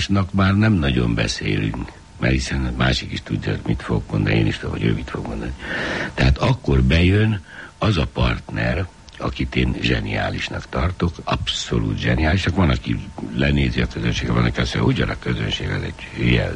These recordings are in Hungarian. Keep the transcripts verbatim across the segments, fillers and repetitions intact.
Már nem nagyon beszélünk, mert hiszen a másik is tudja, mit fog mondani, én is tudom, hogy ő mit fog mondani. Tehát akkor bejön az a partner, akit én zseniálisnak tartok, abszolút zseniálisnak. Van, aki lenézi a közönséget, van, aki azt mondja, ugyan a közönség, az egy hülye.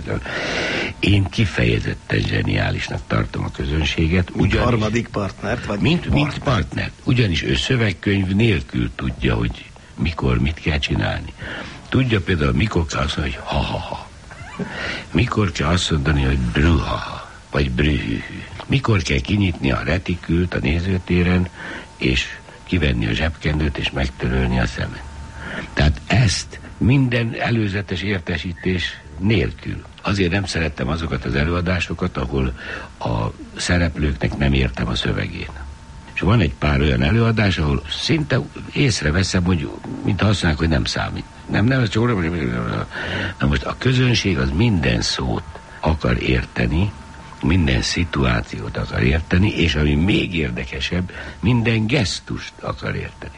Én kifejezetten zseniálisnak tartom a közönséget. Ugyanis, mint harmadik partnert? Vagy mint, partner. mint partnert. Ugyanis ő szövegkönyv nélkül tudja, hogy mikor mit kell csinálni. Tudja például, mikor kell azt mondani, hogy ha-ha-ha. Mikor kell azt mondani, hogy brüha-ha, vagy brühű. Mikor kell kinyitni a retikült a nézőtéren, és kivenni a zsebkendőt, és megtörölni a szemet. Tehát ezt minden előzetes értesítés nélkül. Azért nem szerettem azokat az előadásokat, ahol a szereplőknek nem értem a szövegén. És van egy pár olyan előadás, ahol szinte észreveszem, hogy mint használják, hogy nem számít. Nem, nem, ez csak... Na most a közönség az minden szót akar érteni, minden szituációt akar érteni, és ami még érdekesebb, minden gesztust akar érteni.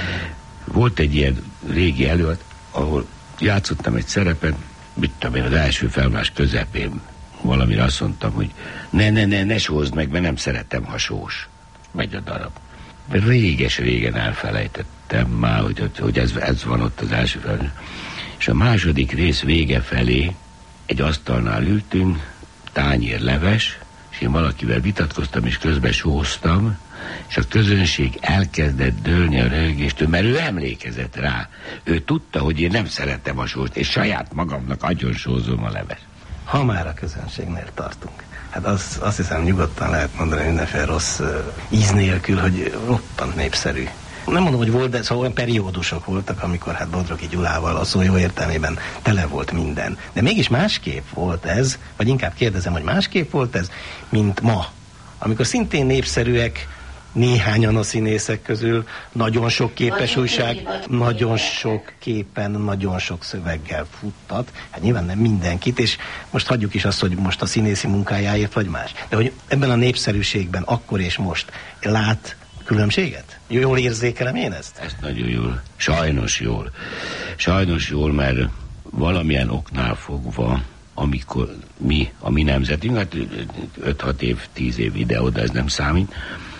Volt egy ilyen régi előad, ahol játszottam egy szerepet, mit tudom én, az első felvás közepén valamire azt mondtam, hogy ne, ne, ne, ne sózd meg, mert nem szeretem, ha sós. Megy a darab. Réges-régen elfelejtettem már, hogy, hogy ez, ez van ott az első felvás. És a második rész vége felé egy asztalnál ültünk, tányér leves, és én valakivel vitatkoztam, és közben sóztam, és a közönség elkezdett dőlni a röhögéstől, mert ő emlékezett rá. Ő tudta, hogy én nem szeretem a sóst, és saját magamnak agyon sózom a leves. Ha már a közönségnél tartunk, hát az, azt hiszem nyugodtan lehet mondani mindenféle rossz uh, íz nélkül, hogy roppant népszerű. Nem mondom, hogy volt, de szóval olyan periódusok voltak, amikor hát Bodrogi Gyulával a szó jó értelmében tele volt minden. De mégis másképp volt ez, vagy inkább kérdezem, hogy másképp volt ez, mint ma. Amikor szintén népszerűek néhányan a színészek közül, nagyon sok képes újság, nagyon sok képen, nagyon sok szöveggel futtat. Hát nyilván nem mindenkit, és most hagyjuk is azt, hogy most a színészi munkájáért vagy más. De hogy ebben a népszerűségben akkor és most lát különbséget? Jól érzékelem én ezt? Ezt nagyon jól. Sajnos jól. Sajnos jól, mert valamilyen oknál fogva, amikor mi, a mi nemzetünk, hát öt-hat év, tíz év ide-oda, ez nem számít,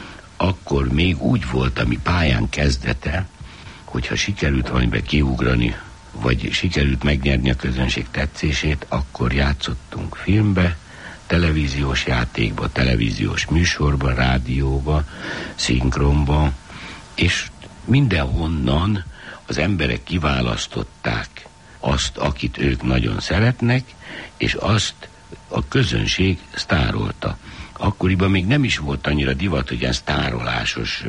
akkor még úgy volt a mi pályán kezdete, hogyha sikerült valamiben kiugrani, vagy sikerült megnyerni a közönség tetszését, akkor játszottunk filmbe, televíziós játékba, televíziós műsorba, rádióba, szinkronba, és mindenhonnan az emberek kiválasztották azt, akit ők nagyon szeretnek, és azt a közönség sztárolta. Akkoriban még nem is volt annyira divat, hogy ilyen sztárolásos,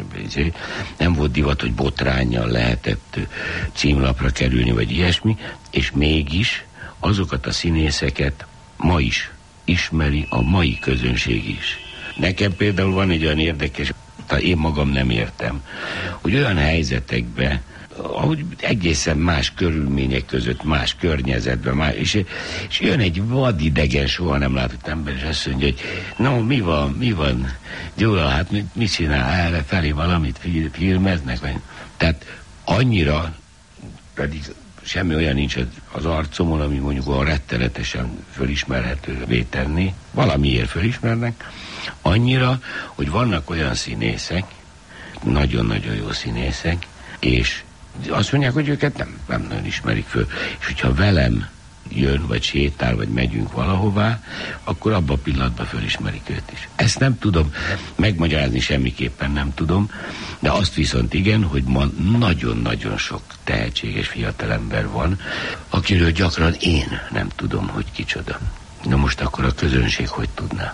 nem volt divat, hogy botránnyal lehetett címlapra kerülni, vagy ilyesmi, és mégis azokat a színészeket ma is ismeri a mai közönség is. Nekem például van egy olyan érdekes, én magam nem értem, hogy olyan helyzetekben, ahogy egészen más körülmények között, más környezetben, más, és, és jön egy vadidegen, soha nem látott ember, és azt mondja, hogy no, mi van, mi van, Gyula, hát mit, mit csinál, erre felé valamit filmeznek, vagy... Tehát annyira, pedig semmi olyan nincs az arcomon, ami mondjuk olyan rettenetesen fölismerhetővé tenni, valamiért fölismernek, annyira, hogy vannak olyan színészek, nagyon-nagyon jó színészek, és azt mondják, hogy őket nem, nem nagyon ismerik föl. És hogyha velem jön, vagy sétál, vagy megyünk valahová, akkor abban a pillanatban fölismerik őt is. Ezt nem tudom megmagyarázni, semmiképpen nem tudom, de azt viszont igen, hogy ma nagyon-nagyon sok tehetséges fiatalember van, akiről gyakran én nem tudom, hogy kicsoda. Na most akkor a közönség hogy tudná?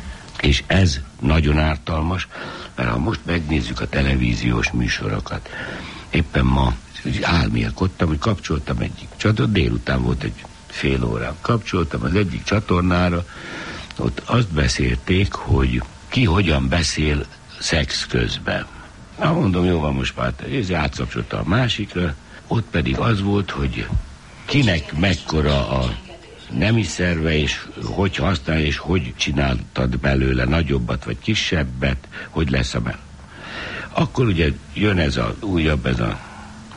És ez nagyon ártalmas, mert ha most megnézzük a televíziós műsorokat, éppen ma álmélkodtam, hogy kapcsoltam egyik csatornára, délután volt egy fél órán, kapcsoltam az egyik csatornára, ott azt beszélték, hogy ki hogyan beszél szex közben. Na mondom, jó van, most már átszapcsolta a másikra, ott pedig az volt, hogy kinek mekkora a nemi szerve, és hogy használja, és hogy csináltad belőle nagyobbat, vagy kisebbet, hogy lesz a bel. Akkor ugye jön ez a újabb, ez a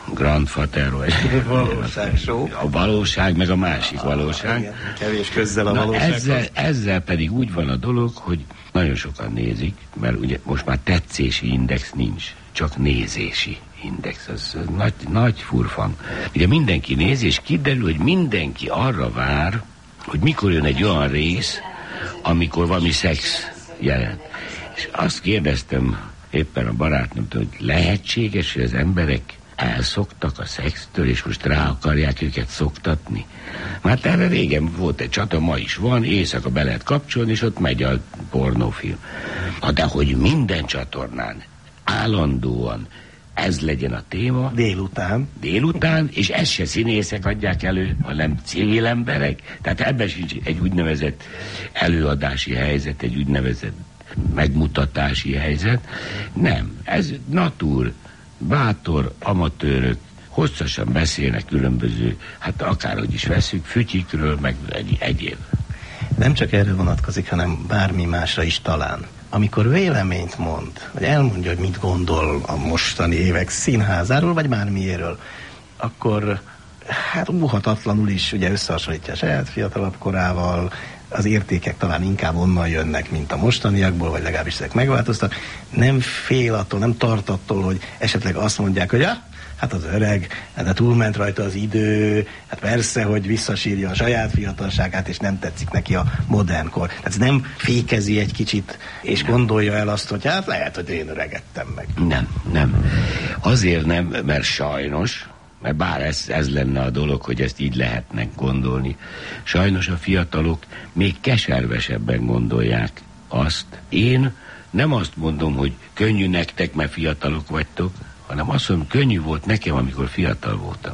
Grandfather, vagy valóság show. A valóság, meg a másik a, valóság. Igen, kevés közzel a Na, valóság. Ezzel, ezzel pedig úgy van a dolog, hogy nagyon sokan nézik, mert ugye most már tetszési index nincs, csak nézési index, az nagy, nagy furfang. Ugye mindenki néz, és kiderül, hogy mindenki arra vár, hogy mikor jön egy olyan rész, amikor valami szex jelent. És azt kérdeztem éppen a barátnőmtől, hogy lehetséges, hogy az emberek elszoktak a szextől, és most rá akarják őket szoktatni. Mert erre régen volt egy csata, ma is van, éjszaka be lehet kapcsolni, és ott megy a pornófilm. Na de hogy minden csatornán állandóan ez legyen a téma. Délután. Délután, és ezt se színészek adják elő, hanem civil emberek. Tehát ebben sincs egy úgynevezett előadási helyzet, egy úgynevezett megmutatási helyzet. Nem, ez natúr, bátor amatőrök, hosszasan beszélnek különböző, hát akárhogy is veszük, fütyikről, meg egy, egyéb. Nem csak erre vonatkozik, hanem bármi másra is talán. Amikor véleményt mond, vagy elmondja, hogy mit gondol a mostani évek színházáról, vagy bármiéről, akkor hát óhatatlanul is ugye összehasonlítja a saját fiatalabb korával, az értékek talán inkább onnan jönnek, mint a mostaniakból, vagy legalábbis ezek megváltoztak. Nem fél attól, nem tart attól, hogy esetleg azt mondják, hogy ja, hát az öreg, hát túlment rajta az idő, hát persze, hogy visszasírja a saját fiatalságát, és nem tetszik neki a modern kor. Tehát ez nem fékezi egy kicsit, és gondolja el azt, hogy hát lehet, hogy én öregettem meg. Nem, nem. Azért nem, mert sajnos, mert bár ez, ez lenne a dolog, hogy ezt így lehetnek gondolni, sajnos a fiatalok még keservesebben gondolják azt. Én nem azt mondom, hogy könnyű nektek, mert fiatalok vagytok, hanem azt mondom, könnyű volt nekem, amikor fiatal voltam.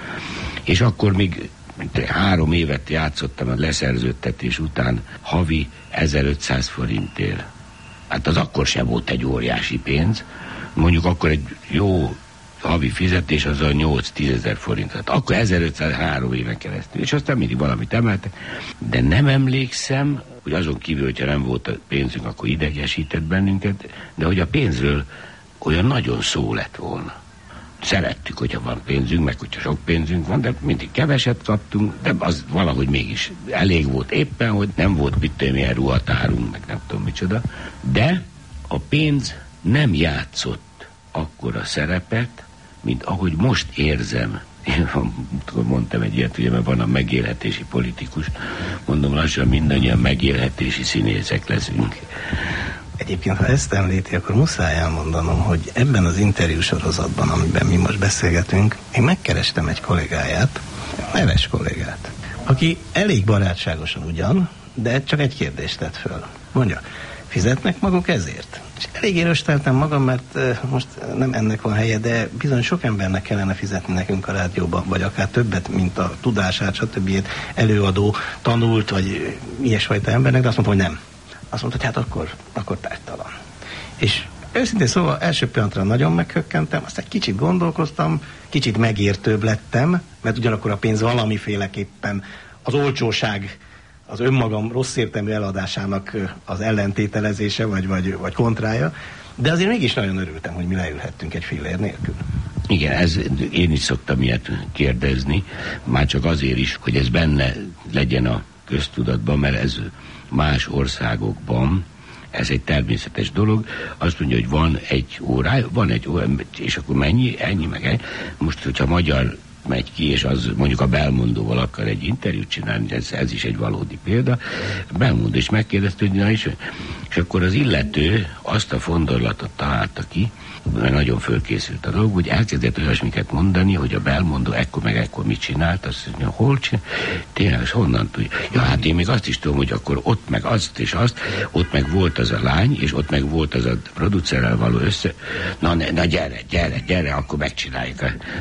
És akkor még három évet játszottam a leszerződtetés után havi ezerötszáz forintért. Hát az akkor sem volt egy óriási pénz. Mondjuk akkor egy jó havi fizetés az a nyolc-tízezer forint. Hát akkor ezerötszáz három éven keresztül. És aztán mindig valamit emeltek. De nem emlékszem, hogy azon kívül, hogyha nem volt a pénzünk, akkor idegesített bennünket, de hogy a pénzről olyan nagyon szó lett volna. Szerettük, hogyha van pénzünk, meg hogyha sok pénzünk van, de mindig keveset kaptunk, de az valahogy mégis elég volt éppen, hogy nem volt mit tudom, milyen ruhatárunk, meg nem tudom micsoda. De a pénz nem játszott akkora szerepet, mint ahogy most érzem. Én mondtam egy ilyet, ugye, mert van a megélhetési politikus. Mondom, lassan mindannyian megélhetési színészek leszünk. Egyébként, ha ezt említi, akkor muszáj elmondanom, hogy ebben az interjú sorozatban, amiben mi most beszélgetünk, én megkerestem egy kollégáját, neves kollégát, aki elég barátságosan ugyan, de csak egy kérdést tett föl. Mondja, fizetnek maguk ezért? És elég érősteltem magam, mert uh, most nem ennek van helye, de bizony sok embernek kellene fizetni nekünk a rádióban, vagy akár többet, mint a tudását, stb. Előadó, tanult, vagy ilyesfajta embernek, de azt mondta, hogy nem. Azt mondta, hogy hát akkor, akkor tártalan. És őszintén szóval első pillanatra nagyon meghökkentem, aztán kicsit gondolkoztam, kicsit megértőbb lettem, mert ugyanakkor a pénz valamiféleképpen az olcsóság, az önmagam rossz értelmű eladásának az ellentételezése, vagy, vagy, vagy kontrája, de azért mégis nagyon örültem, hogy mi leülhettünk egy fillér nélkül. Igen, ez, én is szoktam ilyet kérdezni, már csak azért is, hogy ez benne legyen a köztudatban, mert ez más országokban ez egy természetes dolog. Azt mondja, hogy van egy órája, van egy óra, és akkor mennyi, ennyi, meg ennyi. Most, hogyha magyar megy ki, és az mondjuk a Belmondóval akar egy interjút csinálni, ez, ez is egy valódi példa. Belmondó is megkérdezte, hogy na is, és akkor az illető azt a fondorlatot találta ki, mert nagyon fölkészült a dolog, hogy elkezdett olyasmiket mondani, hogy a Belmondó ekkor meg ekkor mit csinált, azt mondja, hol csinált, tényleg, és honnan tudja. Ja, hát én még azt is tudom, hogy akkor ott meg azt és azt, ott meg volt az a lány, és ott meg volt az a producerrel való össze. Na, ne, na gyere, gyere, gyere, akkor megcsináljuk.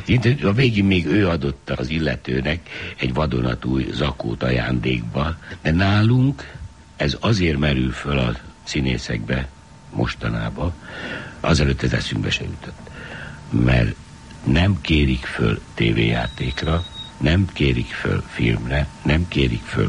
A végén még ő adott az illetőnek egy vadonatúj zakót ajándékba, de nálunk ez azért merül föl a színészekbe mostanában, azelőtt ez eszünkbe se jutott. Mert nem kérik föl tévéjátékra, nem kérik föl filmre, nem kérik föl,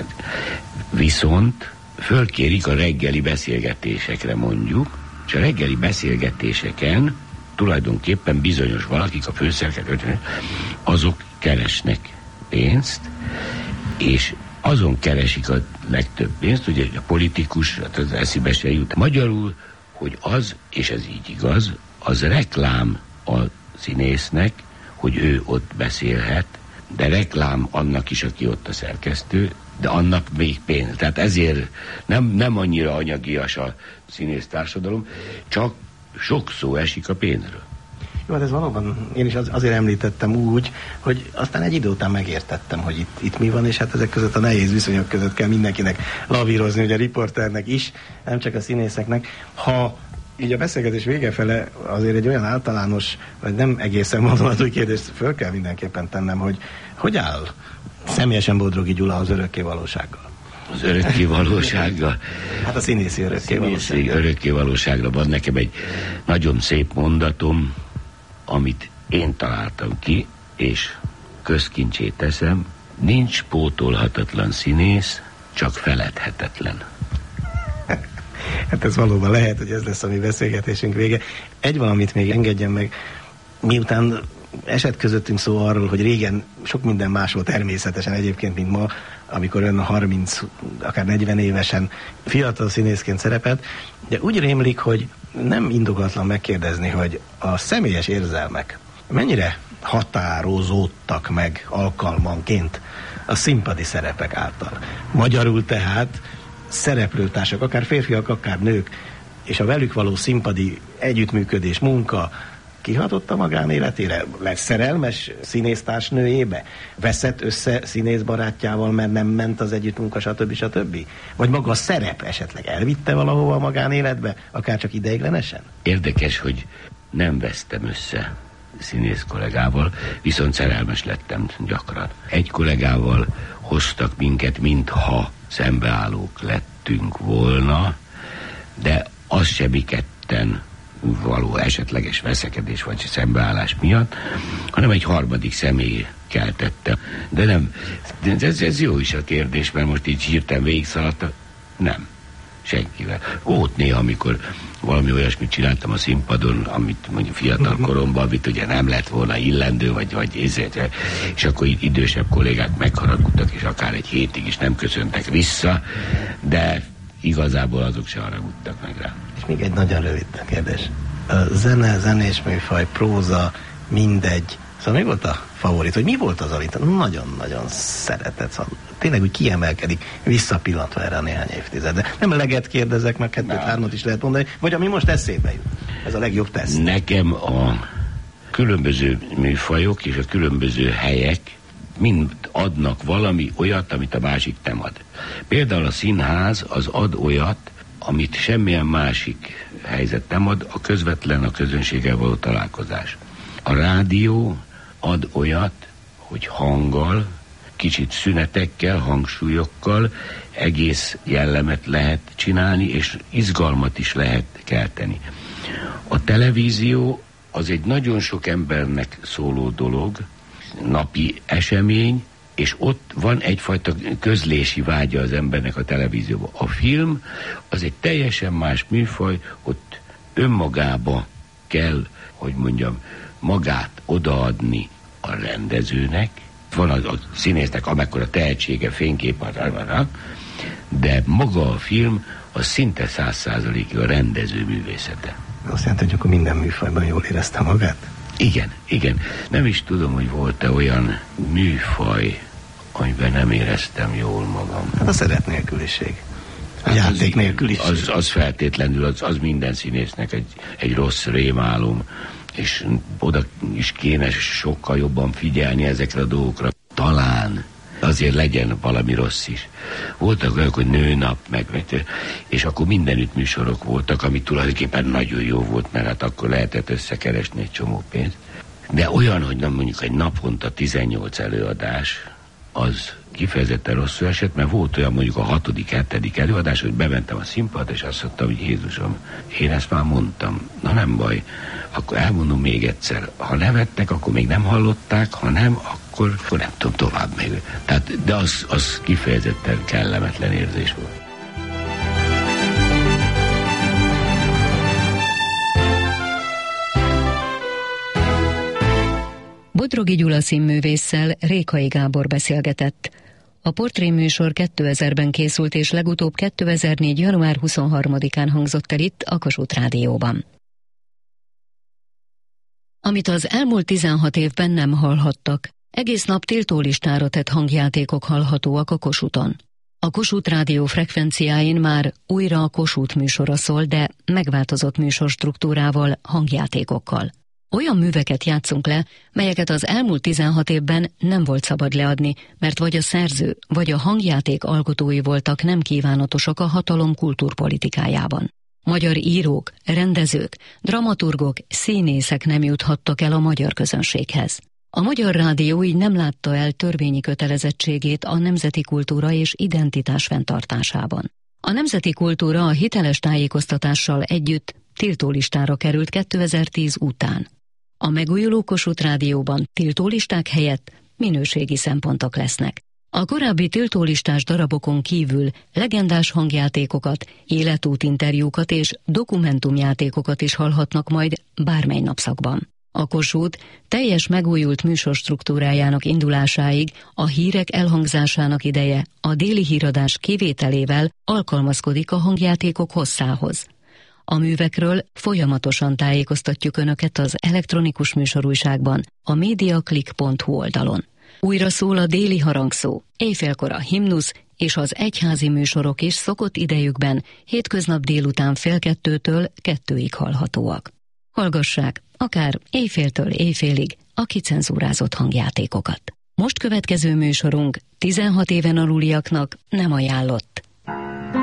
viszont fölkérik a reggeli beszélgetésekre mondjuk, és a reggeli beszélgetéseken tulajdonképpen bizonyos valakik, a főszerkesztők, azok keresnek pénzt, és azon keresik a legtöbb pénzt, ugye a politikus, hát az eszébe se jut. Magyarul, hogy az, és ez így igaz, az reklám a színésznek, hogy ő ott beszélhet, de reklám annak is, aki ott a szerkesztő, de annak még pénz. Tehát ezért nem, nem annyira anyagias a színész társadalom, csak sok szó esik a pénzről. Jó, hát ez valóban, én is az, azért említettem úgy, hogy aztán egy idő után megértettem, hogy itt, itt mi van, és hát ezek között a nehéz viszonyok között kell mindenkinek lavírozni, ugye a riporternek is, nem csak a színészeknek. Ha így a beszélgetés vége fele azért egy olyan általános, vagy nem egészen vadonatúj kérdést föl kell mindenképpen tennem, hogy hogy áll személyesen Bodrogi Gyula az örökké valósággal? Az örökké valósággal? Hát a színészi örökké valósággal. Örökké valóságra van nekem egy nagyon szép mondatom, amit én találtam ki, és közkincsé teszem, nincs pótolhatatlan színész, csak feledhetetlen. Hát ez valóban lehet, hogy ez lesz a mi beszélgetésünk vége. Egy valamit még engedjen meg, miután esett közöttünk szó arról, hogy régen sok minden más volt természetesen egyébként, mint ma, amikor ön harminc, akár negyven évesen fiatal színészként szerepelt, de úgy rémlik, hogy nem indokolatlan megkérdezni, hogy a személyes érzelmek mennyire határozódtak meg alkalmanként a színpadi szerepek által. Magyarul tehát szereplőtársak, akár férfiak, akár nők, és a velük való színpadi együttműködés, munka kihatott a magánéletére? Lett szerelmes színésztársnőjébe? Veszett össze színészbarátjával, mert nem ment az együttmunka, stb. stb. Vagy maga a szerep esetleg elvitte valahova a magánéletbe, akár csak ideiglenesen? Érdekes, hogy nem vesztem össze színész kollégával, viszont szerelmes lettem gyakran. Egy kollégával hoztak minket, mintha szembeállók lettünk volna, de az se mi ketten való esetleges veszekedés vagy szembeállás miatt, hanem egy harmadik személy keltette. De nem, ez, ez jó is a kérdés, mert most így hirtelen végigszaladta. Nem. Senkivel. Volt néha, amikor valami olyasmit csináltam a színpadon, amit mondjuk fiatal koromban, amit ugye nem lett volna illendő, vagy, vagy ezért, és akkor így idősebb kollégák megharagudtak, és akár egy hétig is nem köszöntek vissza, de igazából azok se haragudtak meg rá. És még egy nagyon rövid kérdés. A zene, zenés műfaj, próza, mindegy. Szóval mi volt a favorit? Hogy mi volt az, amit nagyon-nagyon szeretett? Szóval tényleg úgy kiemelkedik, visszapillantva erre a néhány évtizedre. Nem leget kérdezek, meg kettőt, hármat is lehet mondani, vagy ami most eszébe jut. Ez a legjobb teszt. Nekem a különböző műfajok és a különböző helyek mind adnak valami olyat, amit a másik nem ad. Például a színház az ad olyat, amit semmilyen másik helyzet nem ad, a közvetlen a közönséggel való találkozás. A rádió ad olyat, hogy hanggal, kicsit szünetekkel, hangsúlyokkal egész jellemet lehet csinálni, és izgalmat is lehet kelteni. A televízió az egy nagyon sok embernek szóló dolog, napi esemény, és ott van egyfajta közlési vágya az embernek a televízióban. A film az egy teljesen más műfaj, ott önmagába kell, hogy mondjam, magát odaadni a rendezőnek. Van az, a színésznek amekkora tehetsége, fénykép, de maga a film az szinte száz százalékig a rendező művészete. Azt jelenti, hogy akkor minden műfajban jól érezte magát? Igen, igen. Nem is tudom, hogy volt-e olyan műfaj, amiben nem éreztem jól magam. Hát a szeret nélküliség. A hát játék nélküliség. Az, az feltétlenül, az, az minden színésznek egy, egy rossz rémálom, és oda is kéne sokkal jobban figyelni ezekre a dolgokra. Talán azért legyen valami rossz is. Voltak olyanok, hogy nőnap, meg, és akkor mindenütt műsorok voltak, ami tulajdonképpen nagyon jó volt, mert hát akkor lehetett összekeresni egy csomó pénzt. De olyan, hogy nem mondjuk egy naponta tizennyolc előadás, az kifejezetten rosszul esett, mert volt olyan mondjuk a hatodik, hetedik előadás, hogy bementem a színpadra, és azt mondtam, hogy Jézusom, én ezt már mondtam, na nem baj, akkor elmondom még egyszer, ha nevettek, akkor még nem hallották, ha nem, akkor, akkor nem tudom tovább még. Tehát, de az, az kifejezetten kellemetlen érzés volt. Bodrogi Gyula színművésszel Rékai Gábor beszélgetett. A portréműsor kétezerben készült, és legutóbb kétezer-négy. január huszonharmadikán hangzott el itt a Kossuth Rádióban. Amit az elmúlt tizenhat évben nem hallhattak, egész nap tiltólistára tett hangjátékok hallhatóak a Kossuthon. A Kossuth Rádió frekvenciáin már újra a Kossuth műsora szól, de megváltozott műsorstruktúrával, hangjátékokkal. Olyan műveket játszunk le, melyeket az elmúlt tizenhat évben nem volt szabad leadni, mert vagy a szerző, vagy a hangjáték alkotói voltak nem kívánatosak a hatalom kultúrpolitikájában. Magyar írók, rendezők, dramaturgok, színészek nem juthattak el a magyar közönséghez. A Magyar Rádió így nem látta el törvényi kötelezettségét a nemzeti kultúra és identitás fenntartásában. A nemzeti kultúra a hiteles tájékoztatással együtt tiltólistára került kétezer-tíz után. A megújuló Kossuth Rádióban tiltólisták helyett minőségi szempontok lesznek. A korábbi tiltólistás darabokon kívül legendás hangjátékokat, életútinterjúkat és dokumentumjátékokat is hallhatnak majd bármely napszakban. A Kossuth teljes megújult műsorstruktúrájának indulásáig a hírek elhangzásának ideje a déli híradás kivételével alkalmazkodik a hangjátékok hosszához. A művekről folyamatosan tájékoztatjuk Önöket az elektronikus műsorújságban, a mediaclick pont hu oldalon. Újra szól a déli harangszó, éjfélkor a himnusz és az egyházi műsorok is szokott idejükben hétköznap délután fél kettőtől kettőig hallhatóak. Hallgassák akár éjféltől éjfélig a kicenzúrázott hangjátékokat. Most következő műsorunk tizenhat éven aluliaknak nem ajánlott.